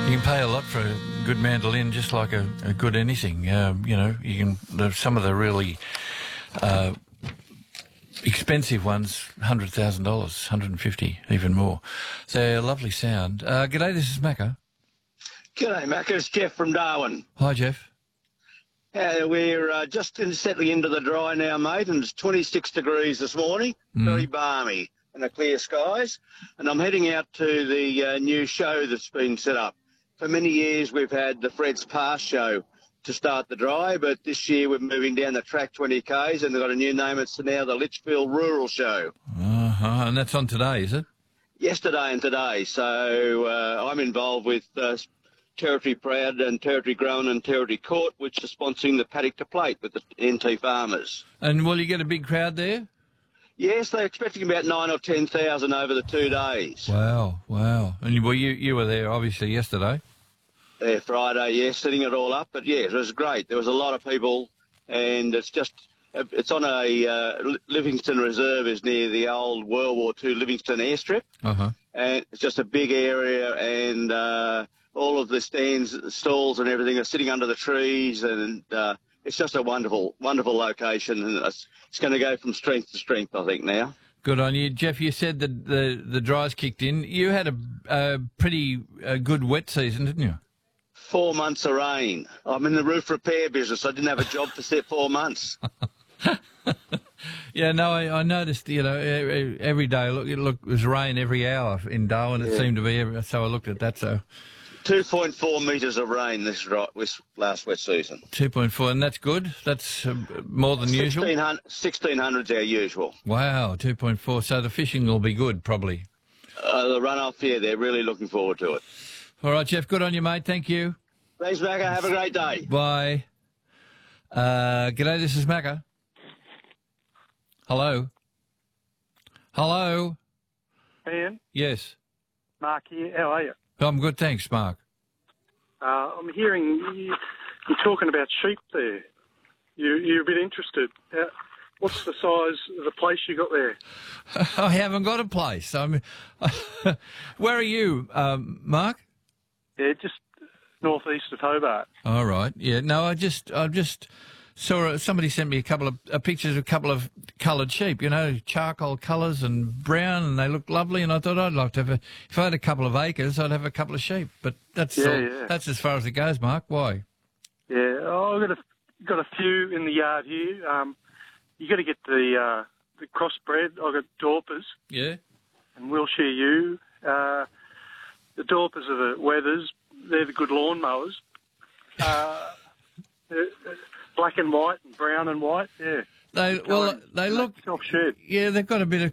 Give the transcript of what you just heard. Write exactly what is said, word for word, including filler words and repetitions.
You can pay a lot for a good mandolin, just like a, a good anything. Uh, you know, you can. There's some of the really uh, expensive ones, hundred thousand dollars, hundred and fifty, even more. They're a lovely sound. Uh, g'day, this is Macca. G'day, Macca. It's Jeff from Darwin. Hi, Jeff. Uh, we're uh, just in, settling into the dry now, mate, and it's twenty-six degrees this morning, Mm. very balmy and the clear skies. And I'm heading out to the uh, new show that's been set up. For many years, we've had the Fred's Pass show to start the dry, but this year we're moving down the track twenty kays, and they've got a new name. It's now the Litchfield Rural Show. Uh-huh. And that's on today, is it? Yesterday and today. So uh, I'm involved with uh, Territory Proud and Territory Grown and Territory Court, which is sponsoring the Paddock to Plate with the N T farmers. And will you get a big crowd there? Yes, they're expecting about nine or ten thousand over the two days. Wow, wow. And you, well, you, you were there, obviously, yesterday. Yeah, Friday, yeah, setting it all up. But, yeah, it was great. There was a lot of people, and it's just, it's on a, uh, Livingston Reserve is near the old World War Two Livingston airstrip. Uh-huh. And it's just a big area, and uh, all of the stands, stalls and everything are sitting under the trees, and uh, it's just a wonderful, wonderful location, and it's, it's going to go from strength to strength, I think, now. Good on you. Jeff, you said that the, the dry's kicked in. You had a, a pretty uh, good wet season, didn't you? Four months of rain. I'm in the roof repair business. I didn't have a job for set four months. Yeah, no, I, I noticed, you know, every, every day, look, it, look, it was rain every hour in Darwin, it Yeah. seemed to be, every, so I looked at that, so two point four metres of rain this, dry, this last wet season. two point four, and that's good? That's uh, more than usual? sixteen hundred is our usual. Wow, two point four, so the fishing will be good, probably. Uh, the runoff, yeah, they're really looking forward to it. All right, Jeff, good on you, mate, thank you. Thanks, Macca. Have a great day. Bye. Uh, g'day, this is Macca. Hello? Hello? Ian, Yes. Mark here. How are you? I'm good, thanks, Mark. Uh, I'm hearing you, you're talking about sheep there. You, you're a bit interested. Uh, what's the size of the place you got there? I haven't got a place. I'm. Where are you, um, Mark? Yeah, just northeast of Hobart. All right. Yeah. No, I just, I just saw somebody sent me a couple of uh, pictures of a couple of coloured sheep. You know, charcoal colours and brown, and they look lovely. And I thought I'd like to have a. If I had a couple of acres, I'd have a couple of sheep. But that's Yeah, all, yeah. that's as far as it goes, Mark. Why? Yeah, oh, I've got a, got a few in the yard here. Um, you got to get the uh, the crossbred. I've got Dorpers Yeah. and Wilshire Ewe. Uh, the Dorpers are the Weathers. They're the good lawn mowers. Uh, they're- they're black and white and brown and white, yeah. They well, they look. Self shed. Yeah, they've got a bit of